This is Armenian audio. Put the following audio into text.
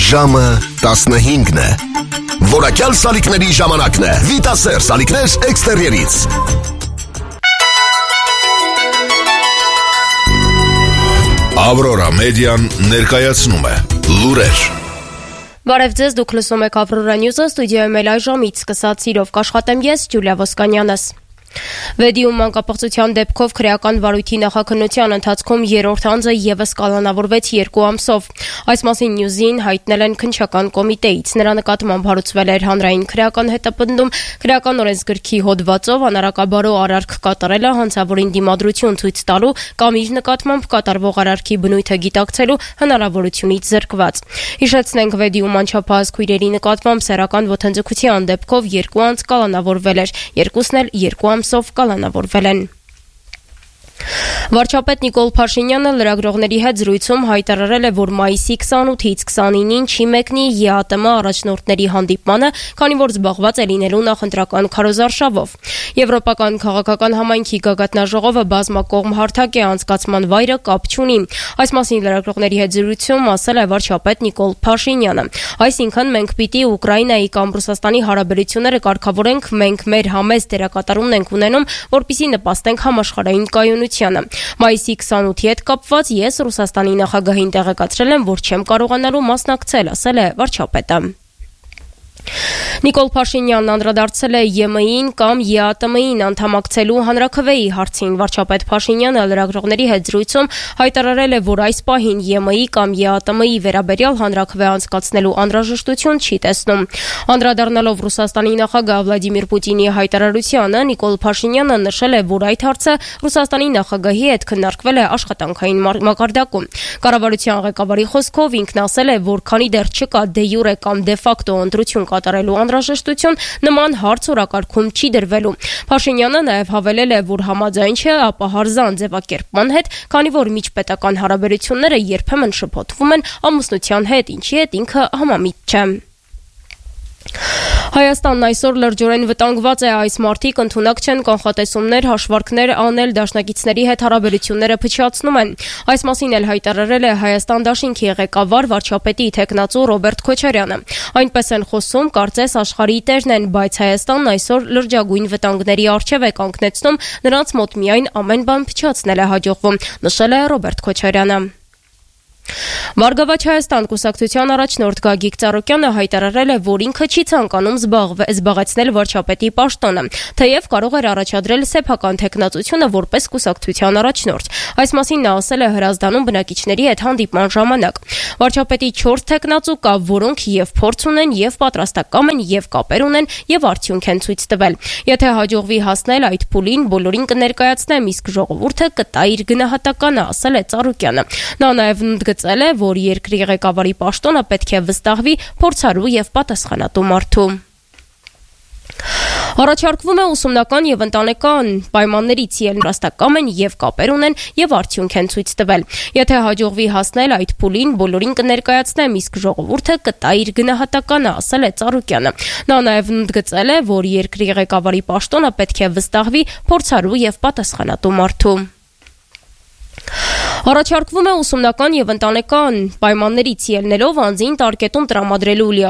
Ժամը 15-ն է։ Որակյալ սալիկների ժամանակն է։ Վիտասեր սալիկներ էքստերիերից։ Ավրորա մեդիան ներկայացնում է լուրեր։ Բարև ձեզ, դուք լսում եք Ավրորա Նյուզը, ստուդիոյում էլ այժմից սկսած սիրով կաշխատեմ ես, Ջուլիա Ոսկանյանս։ Վեդիում մանկապղծության դեպքով քրեական վարույթի նախաքննության ընթացքում երրորդ անձը ևս կալանավորվեց 2 ամսով։ Այս մասին Նյուզին հայտնել են քննչական կոմիտեից։ Նրա նկատմամբ հարուցվել էր հանրային քրեական հետապնդում, քրեական օրենսգրքի հոդվածով անարակաբարո արարք կատարելը, հանցավորին դիմադրություն ցույց տալու կամ իր նկատմամբ կատարվող արարքի բնույթը գիտակցելու հնարավորությունից զրկված։ Հիշեցնենք, վեդիում անչափահաս քույրերի նկատմամբ սեռական ոտնձգության դեպքով 2 անձ կալանավորվել էր, երկուսն էլ 2 ամսով կալանավորվել են։ Վարչապետ Նիկոլ Փաշինյանը լրագրողների հետ զրույցում հայտարարել է, որ մայիսի 28-ից 29-ին չի մեկնի ԵԱՏՄ առաջնորդների հանդիպմանը, քանի որ զբաղված է լինելու նախընտրական քարոզարշավով։ Եվրոպական քաղաքական համայնքի գագաթնաժողովը բազմակողմ հարթակ է, անցկացման վայրը կապ չունի։ Այս մասին լրագրողների հետ զրույցում ասել է վարչապետ Նիկոլ Փաշինյանը։ Այսինքն մենք պիտի Ուկրաինայի կամ Ռուսաստանի հարաբերությունները կարգավորենք, մենք մեր համեստ դերակատարումն ենք ունենում, որպեսզի նպաստենք համաշխարհային կայունությանը։ Մայիսի 28-ի հետ կապված ես Ռուսաստանի նախագահին տեղեկացրել եմ, որ չեմ կարողանալու մասնակցել, ասել է վարչապետը։ Նիկոլ Փաշինյանն անդրադարձել է ԵՄ-ին կամ ԵԱՏՄ-ին անդամակցելու հանրաքվեի հարցին։ Վարչապետ Փաշինյանը լրագրողների հետ զրույցում հայտարարել է, որ այս պահին ԵՄ-ի կամ ԵԱՏՄ-ի վերաբերյալ հանրաքվե անցկացնելու անհրաժեշտություն չի տեսնում։ Անդրադառնալով Ռուսաստանի նախագահ Վլադիմիր Պուտինի հայտարարությանը, Նիկոլ Փաշինյանը նշել է, որ այդ հարցը Ռուսաստանի նախագահի հետ քննարկվել է աշխատանքային մակարդակում։ Կառավարության ղեկավարի խոսքով ինքն ասել է, որ քանի դեռ չկա դե յուրե կամ դե ֆակտո ընտրություն կատարելու անհրաժեշտություն, նման հարց օրակարգում չի դրվելու։ Փաշինյանը նաև հավելել է, որ համաձայն չէ ապահարզան ձևակերպման հետ, քանի որ միջպետական հարաբերությունները երբեմն շփոթվում են ամուսնության հետ, ինչի հետ ինքը համամիտ չէ։ Հայաստանն այսօր լրջորեն վտանգված է, այս մարդիկ ընդունակ չեն կանխատեսումներ, հաշվարկներ անել, դաշնակիցների հետ հարաբերությունները փչացնում են։ Այս մասին էլ հայտարարել է Հայաստան դաշինքի ղեկավար վարչապետի թեկնածու Ռոբերտ Քոչարյանը։ Այնպես են խոսում, կարծես աշխարհի տերն են, բայց Հայաստանն այսօր լրջագույն վտանգների առջև է կանգնեցնում, նրանց մոտ միայն ամեն բան փչացնել է հաջողվում, նշել է Ռոբերտ Քոչարյանը։ Բարգավաճ Հայաստան կուսակցության առաջնորդ Գագիկ Ծառուկյանը հայտարարել է, որ ինքը չի ցանկանում զբաղեցնել վարչապետի պաշտոնը, թեև կարող էր առաջադրել սեփական թեկնածությունը որպես կուսակցության առաջնորդ։ Այս մասին նա ասել է Հրազդանում բնակիչների հետ հանդիպման ժամանակ։ Վարչապետի 4 թեկնածու կա, որոնք եւ փորձ ունեն, եւ պատրաստակամ են, եւ կապեր ունեն, եւ արդյունք են ցույց տվել։ Եթե հաջողվի հասնել այդ փուլին, բոլորին կներկայացնեմ, իսկ ժողովուրդը կտա իր գնահատականը, ասել է Ծառուկյանը։ Նա նաև ընդգծել է, որ երկրի ղեկավարի պաշտոնը պետք է վստահվի փորձառու եւ պատասխանատու մարդու։ Առաջարկվում է ուսումնական եւ ընտանեկան պայմաններից ելնել պատրաստակամ են եւ կապեր ունեն եւ արդյունք են ցույց տվել։ Եթե հաջողվի հասնել այդ փուլին, բոլորին կներկայացնեմ, իսկ ժողովուրդը կտա իր գնահատականը, ասել է Ծառուկյանը։ Նա նաև ընդգծել է, որ երկրի ղեկավարի պաշտոնը պետք է վստահվի փորձառու եւ պատասխանատու մարդու։ Առաջարկվում է ուսումնական եւ ընտանեկան պայմաններից ելնելով անձին տարկետում տրամադրելու